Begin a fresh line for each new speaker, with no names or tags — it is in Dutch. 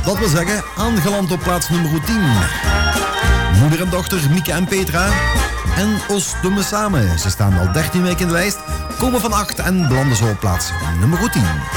Dat wil zeggen, aangeland op plaats nummer 10. Moeder en dochter Mieke en Petra en Os doen we samen. Ze staan al 13 weken in de lijst, komen van 8 en belanden zo op plaats nummer 10.